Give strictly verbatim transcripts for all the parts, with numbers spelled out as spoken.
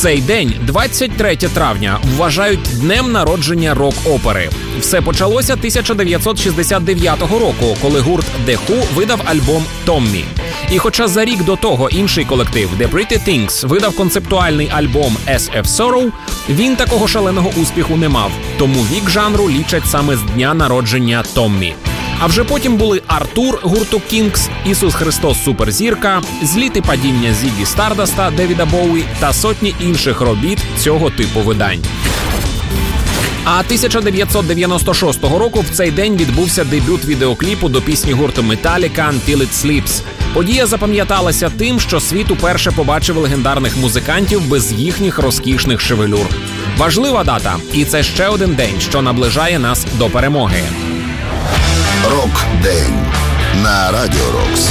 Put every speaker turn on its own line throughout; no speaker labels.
Цей день, двадцять третє травня, вважають днем народження рок-опери. Все почалося тисяча дев'ятсот шістдесят дев'ятого року, коли гурт The Who видав альбом «Томмі». І хоча за рік до того інший колектив The Pretty Things видав концептуальний альбом «As of Sorrow», він такого шаленого успіху не мав, тому вік жанру лічать саме з дня народження Томмі. А вже потім були Артур гурту Кінгс, Ісус Христос Суперзірка, Зліт і падіння Зіггі Стардаста Девіда Боуі та сотні інших робіт цього типу видань. А тисяча дев'ятсот дев'яносто шостого року в цей день відбувся дебют відеокліпу до пісні гурту Metallica «Until It Sleeps». Подія запам'яталася тим, що світ уперше побачив легендарних музикантів без їхніх розкішних шевелюр. Важлива дата, і це ще один день, що наближає нас до перемоги.
Рок-день на Радіо Рокс.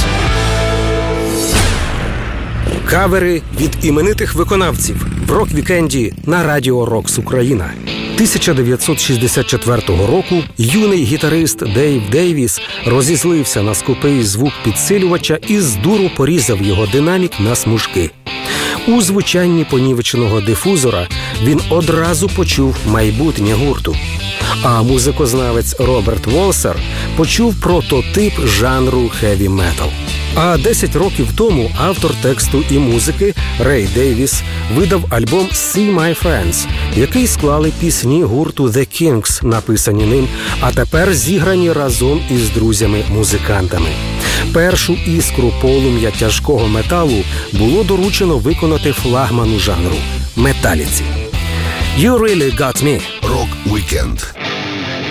Кавери від іменитих виконавців в рок-вікенді на Радіо Рокс Україна. тисяча дев'ятсот шістдесят четвертого року юний гітарист Дейв Дейвіс розізлився на скупий звук підсилювача і з дуру порізав його динамік на смужки. У звучанні понівеченого дифузора він одразу почув майбутнє гурту. А музикознавець Роберт Волсер почув прототип жанру хеві-метал. А десять років тому автор тексту і музики Рей Дейвіс видав альбом «See My Friends», який склали пісні гурту The Kings, написані ним, а тепер зіграні разом із друзями-музикантами. Першу іскру полум'я тяжкого металу було доручено виконати флагману жанру – Металіці. You Really Got Me.
Рок-вікенд